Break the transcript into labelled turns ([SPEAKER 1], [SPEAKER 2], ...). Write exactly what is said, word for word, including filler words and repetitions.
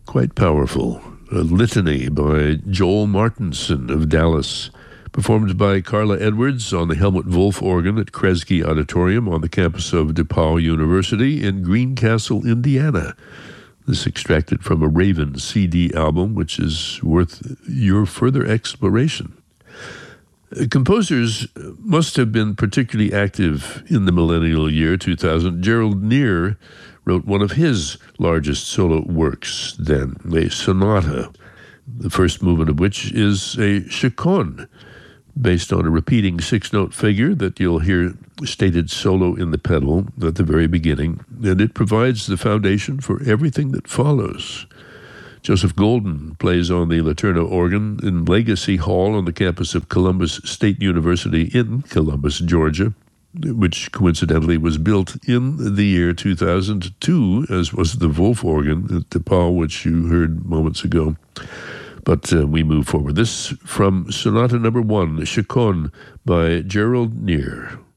[SPEAKER 1] quite powerful. A litany by Joel Martinson of Dallas, performed by Carla Edwards on the Helmut Wolf organ at Kresge Auditorium on the campus of DePauw University in Greencastle, Indiana. This extracted from a Raven C D album, which is worth your further exploration. Composers must have been particularly active in the millennial year two thousand. Gerald Neer wrote one of his largest solo works then, a sonata, the first movement of which is a chaconne, based on a repeating six-note figure that you'll hear stated solo in the pedal at the very beginning, and it provides the foundation for everything that follows. Joseph Golden plays on the Laterno organ in Legacy Hall on the campus of Columbus State University in Columbus, Georgia, which coincidentally was built in the year two thousand two, as was the Wolf organ at DePauw, which you heard moments ago. But uh, we move forward. This from Sonata Number One, Chaconne by Gerald Neer.